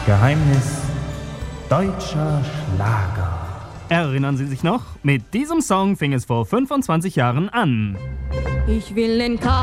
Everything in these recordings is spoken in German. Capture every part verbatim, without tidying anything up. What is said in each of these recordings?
Geheimnis deutscher Schlager. Erinnern Sie sich noch? Mit diesem Song fing es vor fünfundzwanzig Jahren an. Ich will den Cowboy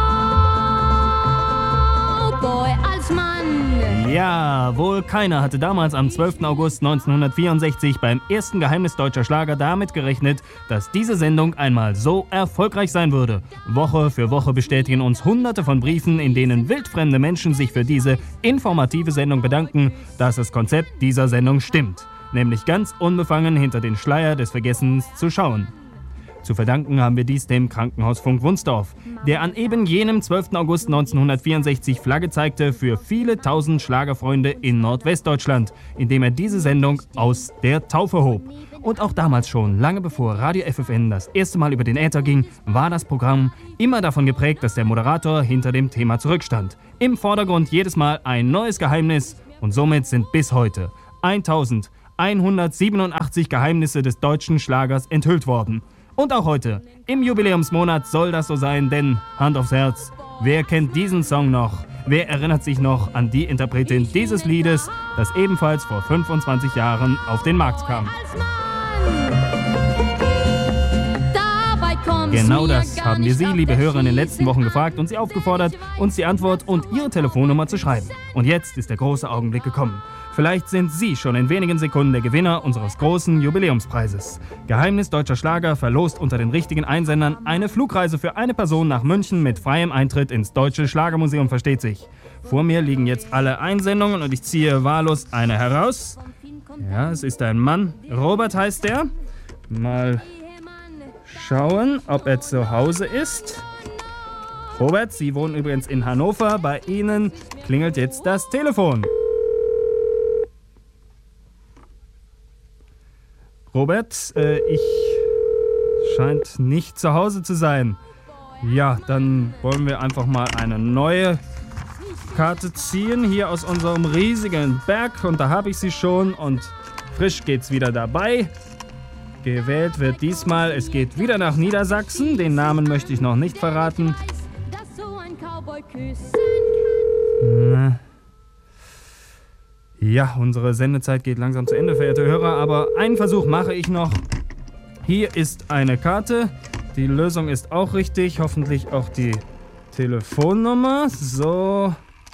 als Mann. Ja, wohl keiner hatte damals am zwölften August neunzehnhundertvierundsechzig beim ersten Geheimnis deutscher Schlager damit gerechnet, dass diese Sendung einmal so erfolgreich sein würde. Woche für Woche bestätigen uns hunderte von Briefen, in denen wildfremde Menschen sich für diese informative Sendung bedanken, dass das Konzept dieser Sendung stimmt. Nämlich ganz unbefangen hinter den Schleier des Vergessens zu schauen. Zu verdanken haben wir dies dem Krankenhausfunk Wunsdorf, der an eben jenem zwölften August neunzehnhundertvierundsechzig Flagge zeigte für viele tausend Schlagerfreunde in Nordwestdeutschland, indem er diese Sendung aus der Taufe hob. Und auch damals schon, lange bevor Radio F F N das erste Mal über den Äther ging, war das Programm immer davon geprägt, dass der Moderator hinter dem Thema zurückstand. Im Vordergrund jedes Mal ein neues Geheimnis und somit sind bis heute eintausendeinhundertsiebenundachtzig Geheimnisse des deutschen Schlagers enthüllt worden. Und auch heute, im Jubiläumsmonat, soll das so sein, denn, Hand aufs Herz, wer kennt diesen Song noch? Wer erinnert sich noch an die Interpretin dieses Liedes, das ebenfalls vor fünfundzwanzig Jahren auf den Markt kam? Genau das haben wir Sie, liebe Hörer, in den letzten Wochen gefragt und Sie aufgefordert, uns die Antwort und Ihre Telefonnummer zu schreiben. Und jetzt ist der große Augenblick gekommen. Vielleicht sind Sie schon in wenigen Sekunden der Gewinner unseres großen Jubiläumspreises. Geheimnis deutscher Schlager verlost unter den richtigen Einsendern eine Flugreise für eine Person nach München mit freiem Eintritt ins Deutsche Schlagermuseum, versteht sich. Vor mir liegen jetzt alle Einsendungen und ich ziehe wahllos eine heraus. Ja, es ist ein Mann. Robert heißt er. Mal schauen, ob er zu Hause ist. Robert, Sie wohnen übrigens in Hannover. Bei Ihnen klingelt jetzt das Telefon. Robert, äh, ich scheint nicht zu Hause zu sein. Ja, dann wollen wir einfach mal eine neue Karte ziehen, hier aus unserem riesigen Berg. Und da habe ich sie schon und frisch geht's wieder dabei. Gewählt wird diesmal, es geht wieder nach Niedersachsen. Den Namen möchte ich noch nicht verraten. Na. Ja, unsere Sendezeit geht langsam zu Ende, verehrte Hörer, aber einen Versuch mache ich noch. Hier ist eine Karte, die Lösung ist auch richtig, hoffentlich auch die Telefonnummer. So.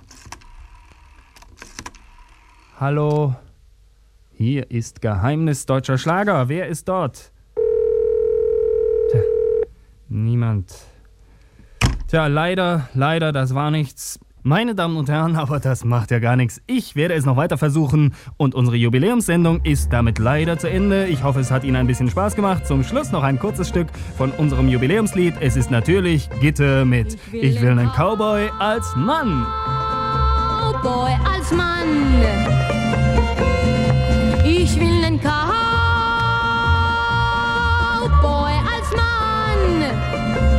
Hallo, hier ist Geheimnis deutscher Schlager, wer ist dort? Tja, niemand. Tja, leider, leider, das war nichts. Meine Damen und Herren, aber das macht ja gar nichts. Ich werde es noch weiter versuchen und unsere Jubiläumssendung ist damit leider zu Ende. Ich hoffe, es hat Ihnen ein bisschen Spaß gemacht. Zum Schluss noch ein kurzes Stück von unserem Jubiläumslied. Es ist natürlich Gitte mit Ich will einen Cowboy als Mann. Cowboy als Mann.